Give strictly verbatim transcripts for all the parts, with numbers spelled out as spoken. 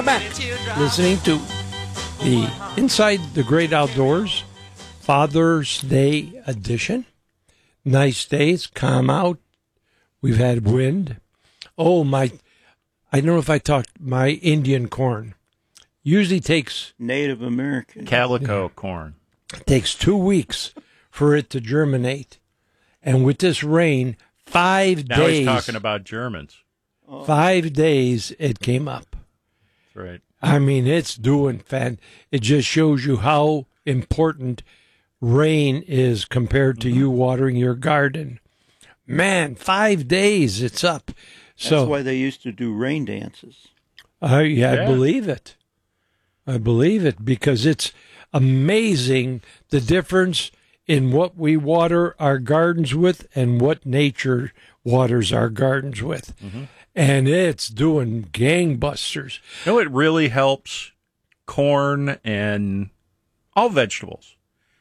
Welcome back. Listening to the Inside the Great Outdoors Father's Day edition. Nice days, calm out. We've had wind. Oh, my, I don't know if I talked, my Indian corn usually takes... Native American. Calico corn. Takes two weeks for it to germinate. And with this rain, five now days... Now he's talking about Germans. Five days it came up. That's right. I mean, it's doing fan. It just shows you how important rain is compared to mm-hmm. you watering your garden. Man, five days it's up. So that's why they used to do rain dances. I, yeah, yeah. I believe it. I believe it because it's amazing the difference in what we water our gardens with and what nature waters our gardens with. Mm-hmm. And it's doing gangbusters. You know, it really helps corn and all vegetables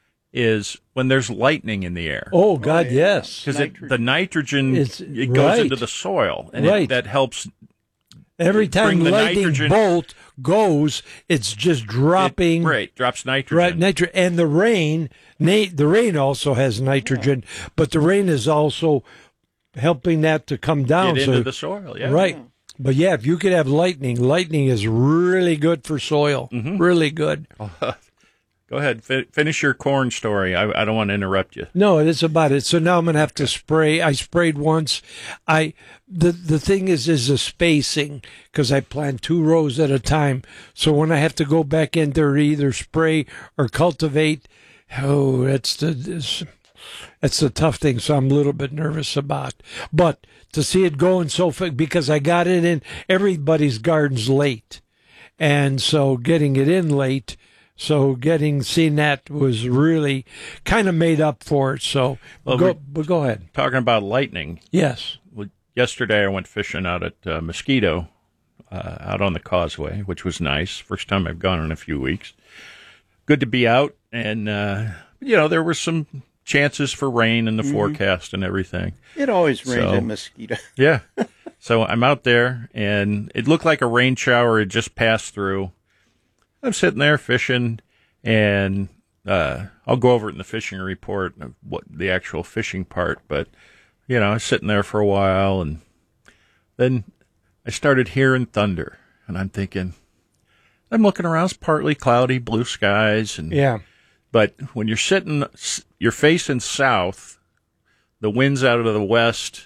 is when there's lightning in the air. Oh, God, oh, yeah. yes. Because the nitrogen, it's, it goes right. into the soil, and right. it, that helps. Every time the lightning nitrogen, bolt goes, it's just dropping. It, right, drops nitrogen. Right, nitrogen. And the rain, na- the rain also has nitrogen, yeah. but the rain is also helping that to come down. Get so, into the soil, yeah. Right. Yeah. But, yeah, if you could have lightning, lightning is really good for soil. Mm-hmm. Really good. Go ahead. F- finish your corn story. I, I don't want to interrupt you. No, it is about it. So now I'm going to have to spray. I sprayed once. I the the thing is is the spacing because I plant two rows at a time. So when I have to go back in there to either spray or cultivate, oh, that's the this, that's the tough thing. So I'm a little bit nervous about. But to see it going so fast because I got it in everybody's gardens late, and so getting it in late. So getting seeing that was really kind of made up for it. So well, go, but go ahead. Talking about lightning. Yes. Well, yesterday I went fishing out at uh, Mosquito, uh, out on the causeway, which was nice. First time I've gone in a few weeks. Good to be out, and uh, you know there were some chances for rain in the mm-hmm. forecast and everything. It always rains so, at Mosquito. Yeah. So I'm out there, and it looked like a rain shower had just passed through. I'm sitting there fishing, and uh, I'll go over it in the fishing report, of what the actual fishing part. But, you know, I was sitting there for a while, and then I started hearing thunder. And I'm thinking, I'm looking around, it's partly cloudy, blue skies. And yeah. But when you're sitting, you're facing south, the wind's out of the west,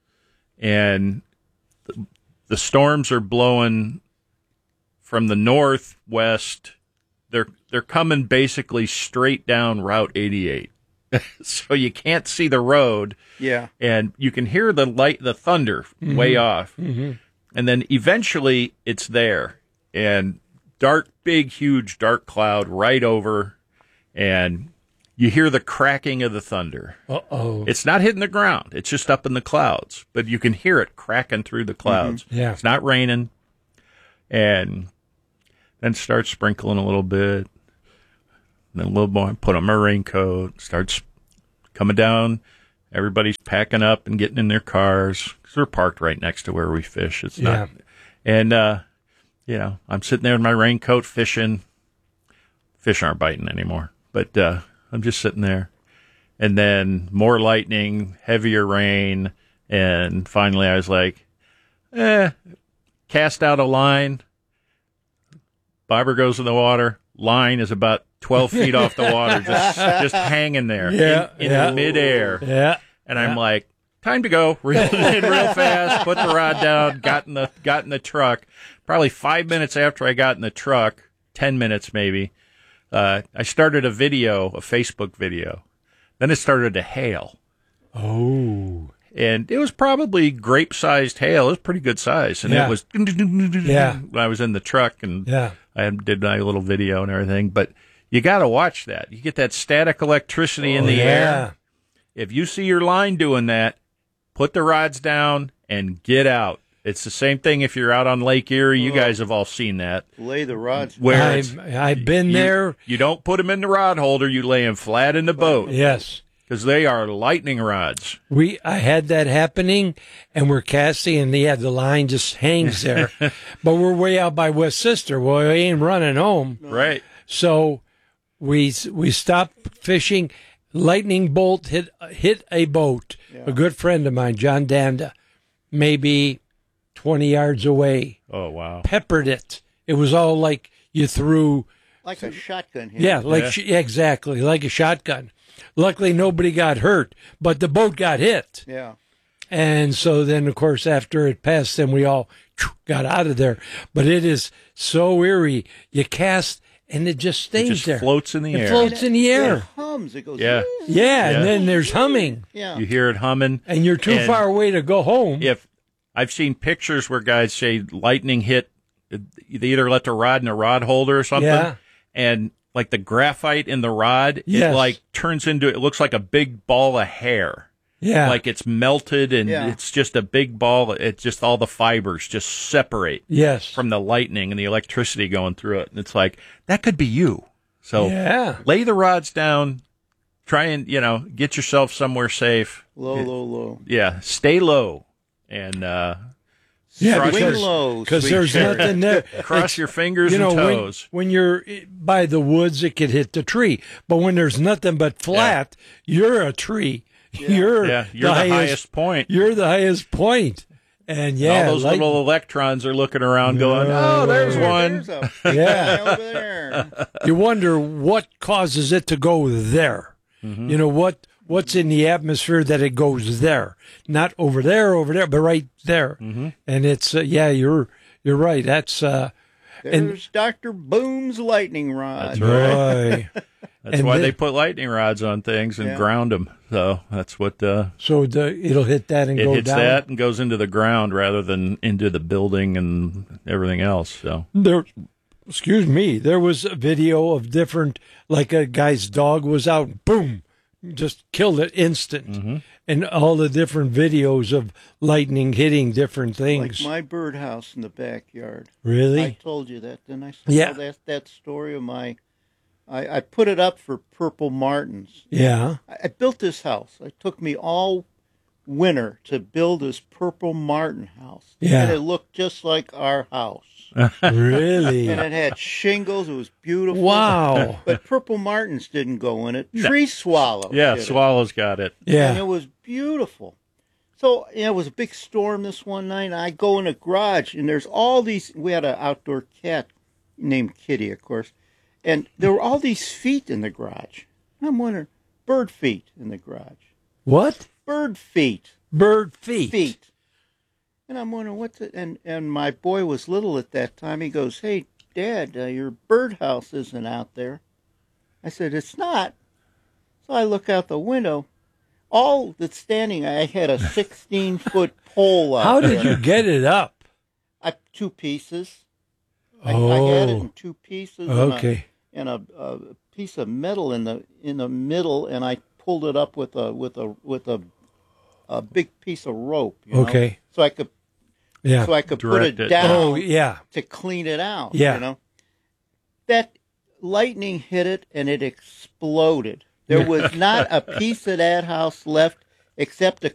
and the, the storms are blowing from the northwest. They're they're coming basically straight down Route eighty-eight, so you can't see the road. Yeah, and you can hear the light, the thunder mm-hmm. way off, mm-hmm. and then eventually it's there, and dark, big, huge, dark cloud right over, and you hear the cracking of the thunder. Uh oh! It's not hitting the ground; it's just up in the clouds, but you can hear it cracking through the clouds. Mm-hmm. Yeah, it's not raining, and then starts sprinkling a little bit. And then a little more, put on my raincoat, starts coming down. Everybody's packing up and getting in their cars because we're parked right next to where we fish. It's yeah. not, and uh, you know, I'm sitting there in my raincoat fishing. Fish aren't biting anymore, but uh, I'm just sitting there. And then more lightning, heavier rain, and finally I was like, eh, cast out a line. Bobber goes in the water. Line is about twelve feet off the water, just just hanging there yeah, in, in yeah. midair. Yeah, and yeah. I'm like, time to go. Reeled in real fast. Put the rod down. Got in the got in the truck. Probably five minutes after I got in the truck, ten minutes maybe. Uh, I started a video, a Facebook video. Then it started to hail. Oh. And it was probably grape-sized hail. It was pretty good size. And yeah. it was yeah. when I was in the truck, and yeah. I did my little video and everything. But you got to watch that. You get that static electricity oh, in the yeah. air. If you see your line doing that, put the rods down and get out. It's the same thing if you're out on Lake Erie. You guys have all seen that. Lay the rods. Where I've, I've been you, there. You don't put them in the rod holder. You lay them flat in the boat. Yes. because they are lightning rods. We I had that happening, and we're casting, and yeah, the line just hangs there. But we're way out by West Sister. Well, we ain't running home, Right. so we we stopped fishing. Lightning bolt hit hit a boat. Yeah. A good friend of mine, John Danda, maybe twenty yards away, Oh, wow. peppered it. It was all like you threw. Like a shotgun hit. Yeah, like Yeah. sh- exactly, like a shotgun. Luckily, nobody got hurt, but the boat got hit. Yeah. And so then, of course, after it passed, then we all got out of there. But it is so eerie. You cast, and it just It stays just there. floats in the It air. floats in the It air. hums. It goes. Yeah. Yeah, Yeah. and then there's humming, Yeah. You hear it humming. and you're too And far away to go home. If I've seen pictures where guys say lightning hit, they either let the rod in a rod holder or something, Yeah. and like the graphite in the rod, Yes. it like turns into, it looks like a big ball of hair. Yeah, Like it's melted and Yeah. it's just a big ball. It's just all the fibers just separate yes, from the lightning and the electricity going through it. And it's like, that could be you. So yeah. lay the rods down, try and, you know, get yourself somewhere safe. Low, low, low. Yeah, stay low and uh, Yeah, cross, Wing because- low. Because sweet there's cherry. nothing there. cross your fingers You know, and when, toes. when you're by the woods, it could hit the tree. But when there's nothing but flat, you're a tree. You're, Yeah, you're the, highest, point. You're the highest point. And yeah, all those like- little electrons are looking around going, oh, there's There, one. There's a Yeah. guy over there. you wonder what causes it to go there. Mm-hmm. You know what? What's in the atmosphere that it goes there, not over there, over there, but right there. Mm-hmm. And it's uh, yeah, you're you're right. That's uh, And- There's Doctor Boom's lightning rod. That's right. right. That's And why then- they put lightning rods on things and Yeah. ground them. So that's what uh, So the, it'll hit that and it go hits down. that and goes into the ground rather than into the building and everything else. So There, excuse me. There was a video of different, like a guy's dog was out, boom, just killed it instant, Mm-hmm. and all the different videos of lightning hitting different Like things. my birdhouse in the backyard. Really? I told you that, didn't I? Yeah. That, that story of my. I, I put it up for purple martins. yeah. I, I built this house. It took me all winter to build this purple martin house. Yeah. And it looked just like our house. Really? And it had shingles. It was beautiful. Wow. But purple martins didn't go in it. Tree swallows. yeah, did it. swallows got it. And Yeah. it was beautiful. So, you know, it was a big storm this one night. And I go in the garage, and there's all these. We had an outdoor cat named Kitty, of course. And there were all these feet in the garage. And I'm wondering, bird feet in the garage. What? Bird feet. Bird feet. Feet. And I'm wondering, what's it? And, and my boy was little at that time. He goes, hey, Dad, uh, your birdhouse isn't out there. I said, it's not. So I look out the window. All that's standing, I had a sixteen-foot pole out How there. did you get it up? I, two pieces. I, I had it in Oh, two pieces. and a- okay. And a, a piece of metal in the in the middle, and I pulled it up with a with a with a a big piece of rope. You know? Okay. So I could Yeah. so I could put Direct it it. down Oh, yeah. to clean it out. Yeah. You know, that lightning hit it and it exploded. There was not a piece of that house left except a